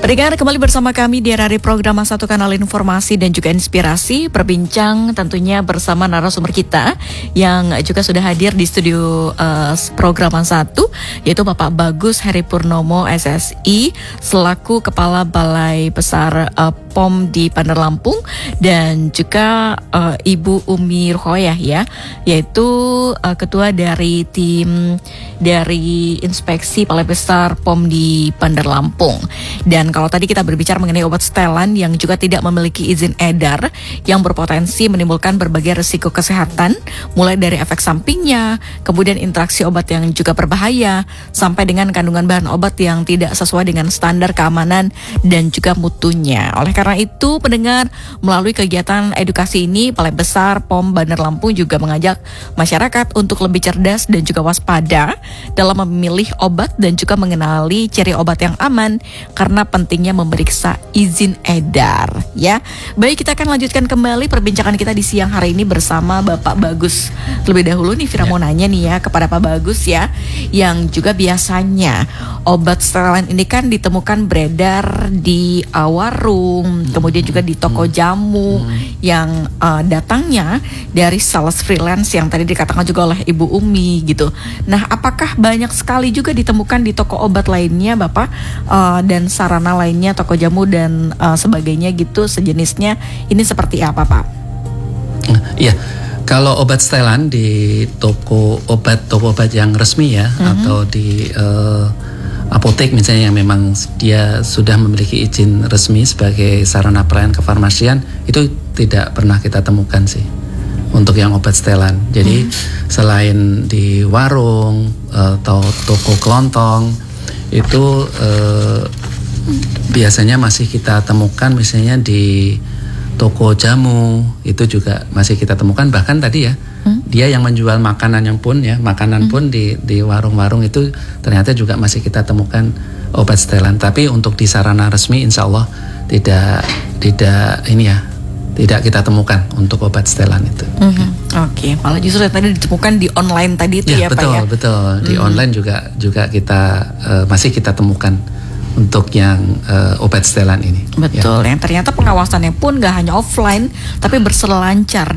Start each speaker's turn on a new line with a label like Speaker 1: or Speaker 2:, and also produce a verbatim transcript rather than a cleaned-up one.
Speaker 1: Pendengar, kembali bersama kami di R R I Program Satu Kanal Informasi dan juga Inspirasi. Berbincang tentunya bersama narasumber kita yang juga sudah hadir di studio uh, program satu, yaitu Bapak Bagus Heri Purnomo S S I selaku Kepala Balai Besar uh, P O M di Bandar Lampung, dan juga uh, Ibu Umi Ruhoyah ya, yaitu uh, Ketua dari tim dari Inspeksi Balai Besar P O M di Bandar Lampung. Dan kalau tadi kita berbicara mengenai obat setelan yang juga tidak memiliki izin edar, yang berpotensi menimbulkan berbagai risiko kesehatan, mulai dari efek sampingnya, kemudian interaksi obat yang juga berbahaya, sampai dengan kandungan bahan obat yang tidak sesuai dengan standar keamanan dan juga mutunya. Oleh karena itu, pendengar, melalui kegiatan edukasi ini, Balai Besar P O M Bandar Lampung juga mengajak masyarakat untuk lebih cerdas dan juga waspada dalam memilih obat dan juga mengenali ciri obat yang aman, karena pentingnya memeriksa izin edar ya. Baik, kita akan lanjutkan kembali perbincangan kita di siang hari ini bersama Bapak Bagus. Terlebih dahulu nih Vira ya. Mau nanya nih ya kepada Pak Bagus ya, yang juga biasanya obat setelan ini kan ditemukan beredar di uh, warung, hmm. kemudian juga di toko jamu hmm. yang uh, datangnya dari sales freelance yang tadi dikatakan juga oleh Ibu Umi gitu. Nah, apakah banyak sekali juga ditemukan di toko obat lainnya Bapak, uh, dan sarana lainnya, toko jamu dan uh, sebagainya gitu sejenisnya, ini seperti apa Pak?
Speaker 2: Iya, kalau obat setelan di toko obat toko obat yang resmi ya, mm-hmm. atau di uh, apotek misalnya yang memang dia sudah memiliki izin resmi sebagai sarana pelayanan kefarmasian, itu tidak pernah kita temukan sih untuk yang obat setelan. Jadi mm-hmm. selain di warung atau toko kelontong itu uh, biasanya masih kita temukan misalnya di toko jamu, itu juga masih kita temukan. Bahkan tadi ya, hmm? dia yang menjual makanan yang pun ya, makanan hmm. pun di di warung-warung itu ternyata juga masih kita temukan obat setelan. Tapi untuk di sarana resmi insya Allah tidak tidak ini ya, tidak kita temukan untuk obat setelan itu. Mm-hmm.
Speaker 1: Oke, okay. Malah justru tadi ditemukan di online tadi itu ya, ya
Speaker 2: betul,
Speaker 1: Pak ya.
Speaker 2: Betul, betul. Di mm-hmm. online juga juga kita uh, masih kita temukan untuk yang uh, obat setelan ini.
Speaker 1: Betul, ya. Yang ternyata pengawasannya pun gak hanya offline, tapi berselancar